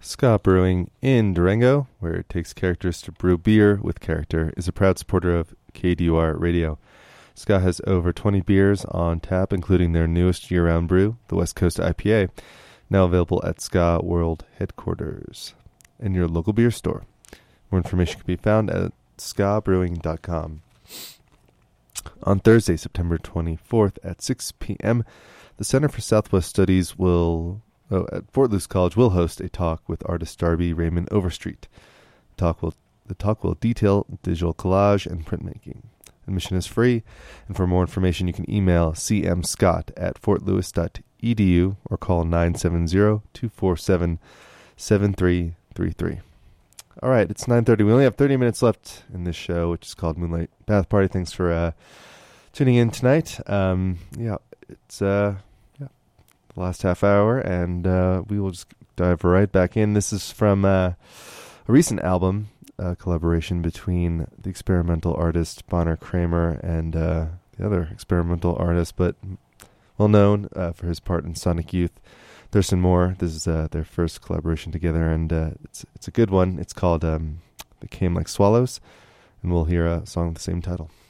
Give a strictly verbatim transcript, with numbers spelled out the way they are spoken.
Ska Brewing in Durango, where it takes characters to brew beer with character, is a proud supporter of K D U R Radio. Ska has over twenty beers on tap, including their newest year-round brew, the West Coast I P A, now available at Ska World headquarters and your local beer store. More information can be found at ska brewing dot com. On Thursday, September twenty-fourth at six p.m., the Center for Southwest Studies will, oh, at Fort Lewis College will host a talk with artist Darby Raymond Overstreet. The talk will, the talk will detail digital collage and printmaking. Admission is free, and for more information, you can email c m scott at fort lewis dot e d u or call nine seven zero, two four seven, seven three three three. All right, it's nine thirty. We only have thirty minutes left in this show, which is called Moonlight Bath Party. Thanks for uh, tuning in tonight. Um, yeah, it's uh, yeah, the last half hour, and uh, we will just dive right back in. This is from uh, a recent album, a collaboration between the experimental artist Bonner Kramer and uh, the other experimental artist, but well known uh, for his part in Sonic Youth, Thurston Moore. This is uh, their first collaboration together, and uh, it's it's a good one. It's called um, "They Came Like Swallows," and we'll hear a song with the same title.